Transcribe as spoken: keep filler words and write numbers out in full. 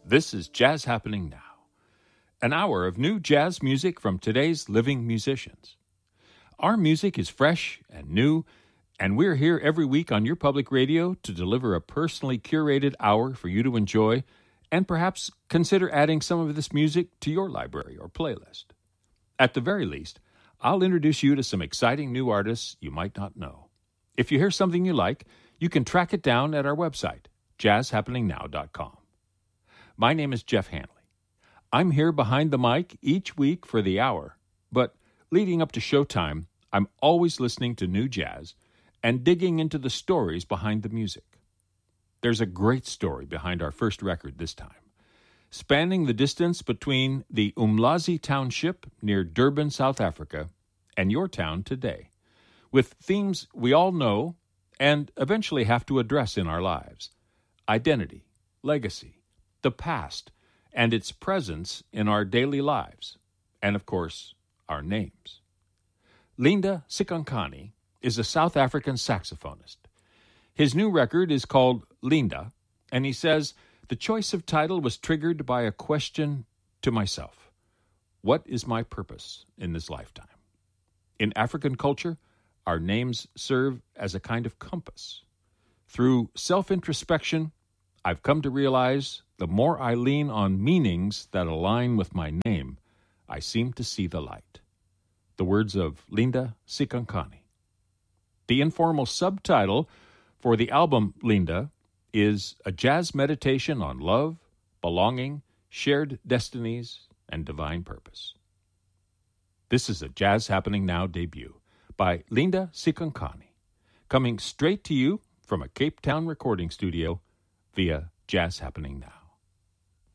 This is Jazz Happening Now, an hour of new jazz music from today's living musicians. Our music is fresh and new, and we're here every week on your public radio to deliver a personally curated hour for you to enjoy and perhaps consider adding some of this music to your library or playlist. At the very least, I'll introduce you to some exciting new artists you might not know. If you hear something you like, you can track it down at our website, jazz happening now dot com. My name is Jeff Hanley. I'm here behind the mic each week for the hour, but leading up to showtime, I'm always listening to new jazz and digging into the stories behind the music. There's a great story behind our first record this time, spanning the distance between the Umlazi Township near Durban, South Africa, and your town today, with themes we all know and eventually have to address in our lives: identity, legacy, the past, and its presence in our daily lives, and of course, our names. Linda Sikankani is a South African saxophonist. His new record is called Linda, and he says the choice of title was triggered by a question to myself: what is my purpose in this lifetime? In African culture, our names serve as a kind of compass. Through self-introspection, I've come to realize the more I lean on meanings that align with my name, I seem to see the light. The words of Linda Sikankani. The informal subtitle for the album Linda is a jazz meditation on love, belonging, shared destinies, and divine purpose. This is a Jazz Happening Now debut by Linda Sikankani, coming straight to you from a Cape Town recording studio via Jazz Happening Now.